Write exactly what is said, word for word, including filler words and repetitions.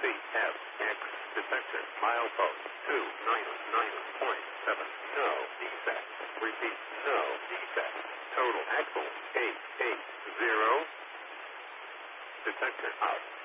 C F X detector milepost two nine nine point seven. No defect. Repeat, no defect. Total axle eight eight zero. Detector out.